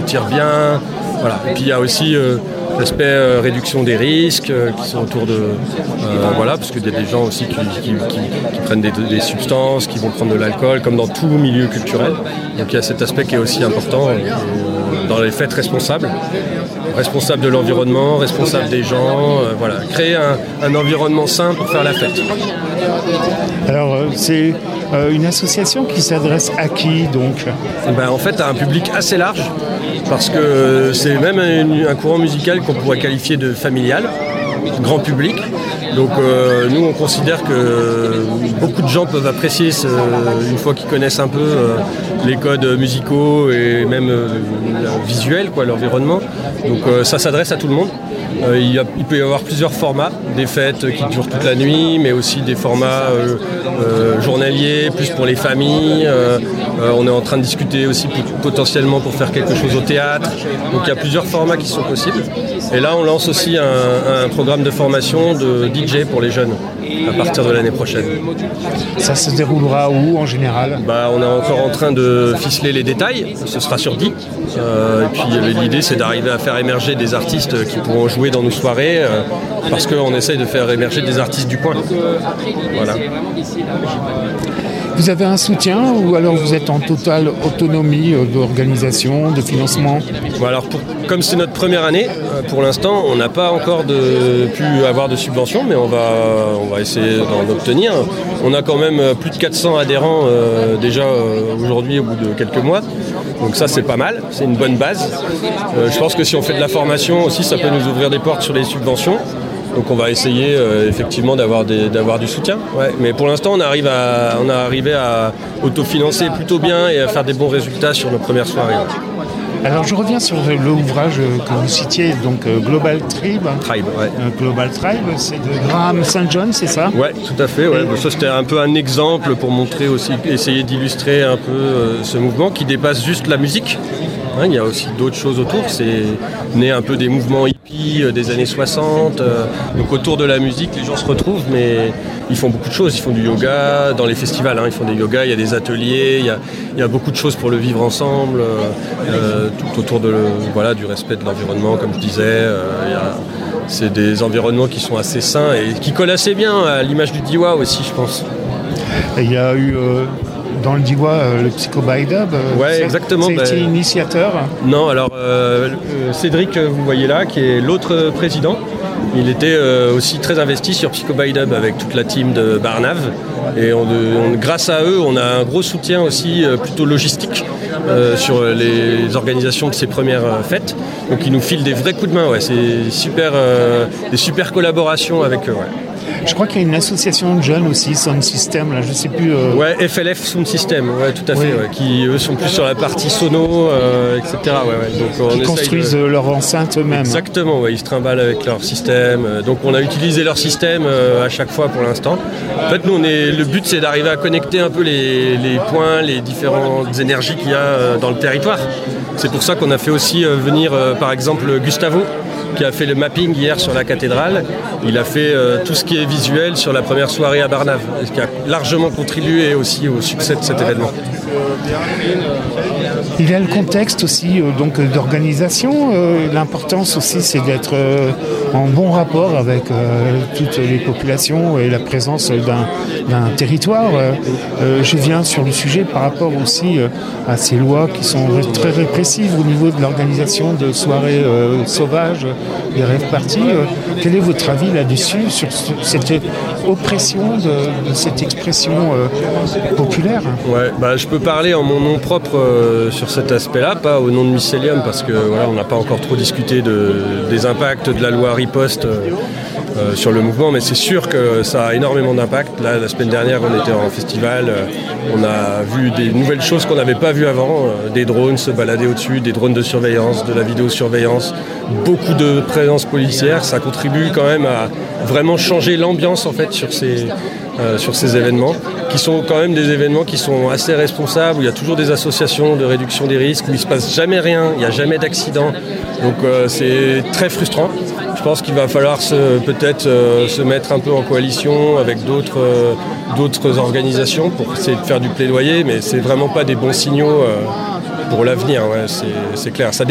sentir bien. Voilà. Et puis il y a aussi l'aspect réduction des risques qui sont autour de... voilà, parce qu'il y a des gens aussi qui prennent des substances, qui vont prendre de l'alcool, comme dans tout milieu culturel. Donc il y a cet aspect qui est aussi important dans les fêtes responsables. Responsable de l'environnement, responsable des gens, voilà. Créer un environnement sain pour faire la fête. Alors c'est une association qui s'adresse à qui donc ? En fait à un public assez large, parce que c'est même un courant musical qu'on pourrait qualifier de familial, grand public. Donc nous on considère que beaucoup de gens peuvent apprécier une fois qu'ils connaissent un peu les codes musicaux et même visuels, l'environnement. Donc ça s'adresse à tout le monde. Il peut y avoir plusieurs formats, des fêtes qui durent toute la nuit, mais aussi des formats journaliers, plus pour les familles. On est en train de discuter aussi potentiellement pour faire quelque chose au théâtre. Donc il y a plusieurs formats qui sont possibles. Et là, on lance aussi un programme de formation de DJ pour les jeunes à partir de l'année prochaine. Ça se déroulera où en général ? On est encore en train de ficeler les détails. Ce sera sur 10. Et puis l'idée, c'est d'arriver à faire émerger des artistes qui pourront jouer dans nos soirées parce qu'on essaye de faire émerger des artistes du coin. Voilà. Vous avez un soutien ou alors vous êtes en totale autonomie d'organisation, de financement ? Alors comme c'est notre première année, pour l'instant, on n'a pas encore pu avoir de subventions, mais on va essayer d'en obtenir. On a quand même plus de 400 adhérents déjà aujourd'hui au bout de quelques mois. Donc ça, c'est pas mal, c'est une bonne base. Je pense que si on fait de la formation aussi, ça peut nous ouvrir des portes sur les subventions. Donc on va essayer effectivement d'avoir du soutien. Ouais. Mais pour l'instant, on a arrivé à autofinancer plutôt bien et à faire des bons résultats sur nos premières soirées. Alors je reviens sur l'ouvrage que vous citiez, donc Global Tribe. Ouais. Global Tribe, c'est de Graham St. John, c'est ça ? Ouais, tout à fait. Ouais. Ça c'était un peu un exemple pour montrer aussi, essayer d'illustrer un peu ce mouvement qui dépasse juste la musique. Il y a aussi d'autres choses autour. C'est né un peu des mouvements hippies des années 60. Donc autour de la musique, les gens se retrouvent, mais ils font beaucoup de choses. Ils font du yoga dans les festivals. Ils font des yogas, il y a des ateliers, il y a beaucoup de choses pour le vivre ensemble, tout autour du respect de l'environnement, comme je disais. C'est des environnements qui sont assez sains et qui collent assez bien à l'image du Diwa aussi, je pense. Il y a eu... dans le Diwa, le Psycho by Dub, exactement. C'est initiateur. Non, alors Cédric, vous voyez là, qui est l'autre président, il était aussi très investi sur Psycho by Dub avec toute la team de Barnave. Et grâce à eux, on a un gros soutien aussi plutôt logistique sur les organisations de ces premières fêtes. Donc ils nous filent des vrais coups de main. Ouais. C'est des super collaborations avec eux. Ouais. Je crois qu'il y a une association de jeunes aussi, Sound System, là, je sais plus. Ouais, FLF Sound System, ouais, tout à fait, ouais, qui eux sont plus sur la partie sono, etc. Ouais. Donc, qui construisent leur enceinte eux-mêmes. Exactement, ouais, ils se trimballent avec leur système. Donc on a utilisé leur système à chaque fois pour l'instant. En fait, nous, le but, c'est d'arriver à connecter un peu les points, les différentes énergies qu'il y a dans le territoire. C'est pour ça qu'on a fait aussi venir, par exemple, Gustavo, qui a fait le mapping hier sur la cathédrale. Il a fait tout ce qui est visuel sur la première soirée à Barnave, ce qui a largement contribué aussi au succès de cet événement. Il y a le contexte aussi donc d'organisation. L'importance aussi, c'est d'être en bon rapport avec toutes les populations et la présence d'un territoire. Je viens sur le sujet par rapport aussi à ces lois qui sont très répressives au niveau de l'organisation de soirées sauvages, des rave parties. Quel est votre avis là-dessus, sur cette oppression de cette expression populaire ? Ouais, je peux parler en mon nom propre sur cet aspect-là, pas au nom de Mycelium, parce que on n'a pas encore trop discuté des impacts de la loi Riposte sur le mouvement, mais c'est sûr que ça a énormément d'impact. Là, la semaine dernière, on était en festival, on a vu des nouvelles choses qu'on n'avait pas vues avant, des drones se balader au-dessus, des drones de surveillance, de la vidéosurveillance, beaucoup de présence policière. Ça contribue quand même à vraiment changer l'ambiance en fait sur ces événements, qui sont quand même des événements qui sont assez responsables, où il y a toujours des associations de réduction des risques, où il ne se passe jamais rien, il n'y a jamais d'accident. Donc c'est très frustrant. Je pense qu'il va falloir peut-être se mettre un peu en coalition avec d'autres organisations pour essayer de faire du plaidoyer, mais c'est vraiment pas des bons signaux pour l'avenir, ouais, c'est clair. Ça